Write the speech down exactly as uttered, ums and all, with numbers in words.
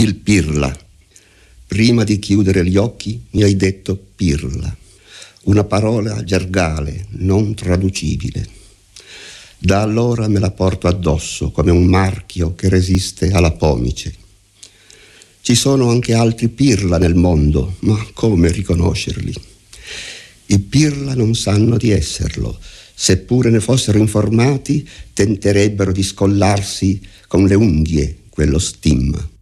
Il pirla. Prima di chiudere gli occhi mi hai detto pirla, una parola gergale, non traducibile. Da allora me la porto addosso come un marchio che resiste alla pomice. Ci sono anche altri pirla nel mondo, ma come riconoscerli? I pirla non sanno di esserlo. Seppure ne fossero informati, tenterebbero di scollarsi con le unghie quello stigma.